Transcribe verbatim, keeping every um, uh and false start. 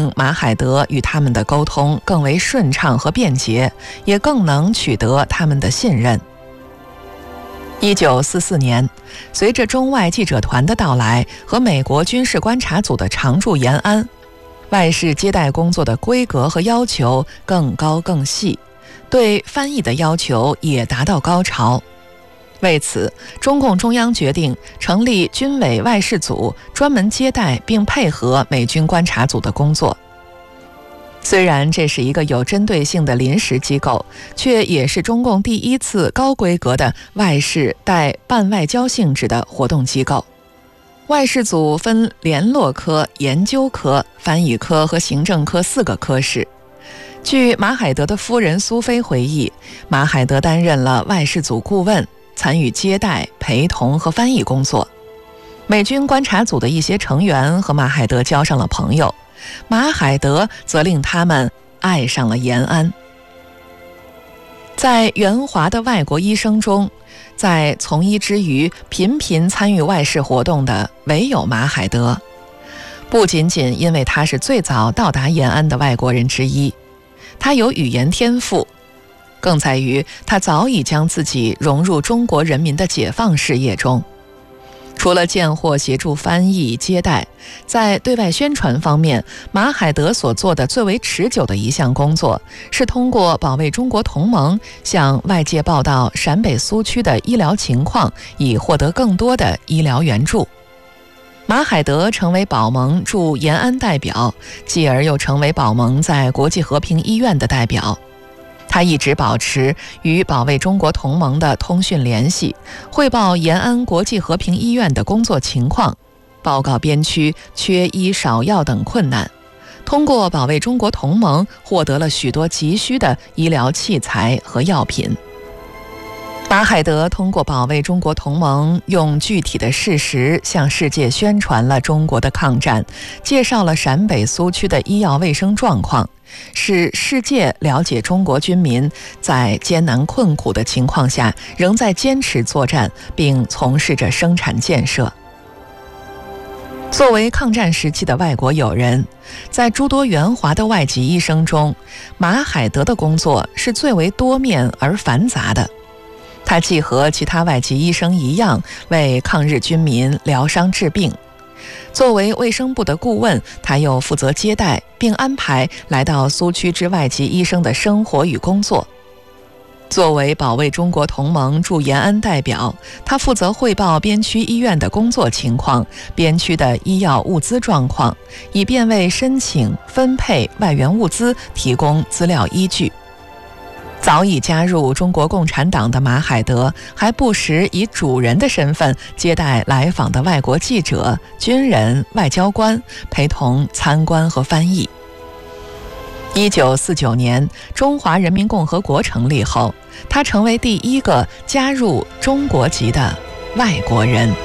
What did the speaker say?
令马海德与他们的沟通更为顺畅和便捷，也更能取得他们的信任。一九四四年，随着中外记者团的到来和美国军事观察组的常驻延安，外事接待工作的规格和要求更高更细，对翻译的要求也达到高潮。为此，中共中央决定成立军委外事组，专门接待并配合美军观察组的工作。虽然这是一个有针对性的临时机构，却也是中共第一次高规格的外事带半外交性质的活动机构。外事组分联络科、研究科、翻译科和行政科四个科室。据马海德的夫人苏菲回忆，马海德担任了外事组顾问，参与接待、陪同和翻译工作。美军观察组的一些成员和马海德交上了朋友，马海德则令他们爱上了延安。在援华的外国医生中，在从医之余频频参与外事活动的唯有马海德。不仅仅因为他是最早到达延安的外国人之一，他有语言天赋，更在于他早已将自己融入中国人民的解放事业中。除了见货协助翻译接待，在对外宣传方面，马海德所做的最为持久的一项工作是通过保卫中国同盟向外界报道陕北苏区的医疗情况，以获得更多的医疗援助。马海德成为保盟驻延安代表，继而又成为保盟在国际和平医院的代表。他一直保持与保卫中国同盟的通讯联系，汇报延安国际和平医院的工作情况，报告边区缺医少药等困难。通过保卫中国同盟，获得了许多急需的医疗器材和药品。马海德通过保卫中国同盟，用具体的事实向世界宣传了中国的抗战，介绍了陕北苏区的医药卫生状况，使世界了解中国军民在艰难困苦的情况下仍在坚持作战，并从事着生产建设。作为抗战时期的外国友人，在诸多援华的外籍医生中，马海德的工作是最为多面而繁杂的。他既和其他外籍医生一样，为抗日军民疗伤治病。作为卫生部的顾问，他又负责接待并安排来到苏区之外籍医生的生活与工作。作为保卫中国同盟驻延安代表，他负责汇报边区医院的工作情况、边区的医药物资状况，以便为申请分配外援物资提供资料依据。早已加入中国共产党的马海德，还不时以主人的身份接待来访的外国记者、军人、外交官，陪同参观和翻译。一九四九年，中华人民共和国成立后，他成为第一个加入中国籍的外国人。